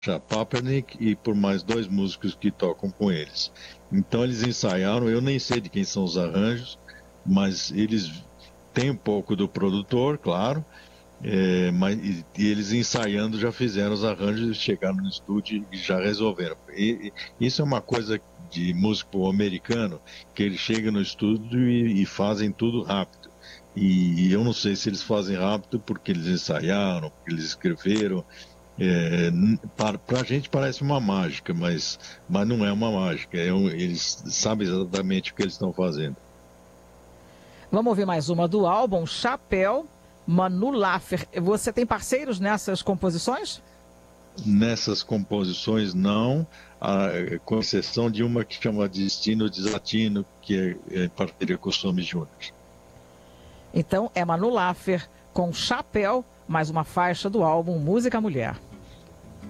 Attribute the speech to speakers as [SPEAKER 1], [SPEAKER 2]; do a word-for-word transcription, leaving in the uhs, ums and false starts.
[SPEAKER 1] Papernick e por mais dois músicos que tocam com eles. Então eles ensaiaram, eu nem sei de quem são os arranjos, mas eles têm um pouco do produtor, claro, é, mas, e, e eles ensaiando já fizeram os arranjos, chegaram no estúdio e já resolveram. E, e isso é uma coisa de músico americano, que eles chegam no estúdio e, e fazem tudo rápido. E, e eu não sei se eles fazem rápido porque eles ensaiaram, porque eles escreveram. É, para a gente parece uma mágica, mas, mas não é uma mágica. É um, eles sabem exatamente o que eles estão fazendo.
[SPEAKER 2] Vamos ouvir mais uma do álbum Chapéu, Manu Laffer. Você tem parceiros nessas composições?
[SPEAKER 1] Nessas composições, não, a, com exceção de uma que chama Destino Desatino, que é, é parceria com os Somes Júnior.
[SPEAKER 2] Então é Manu Laffer com Chapéu, mais uma faixa do álbum Música Mulher.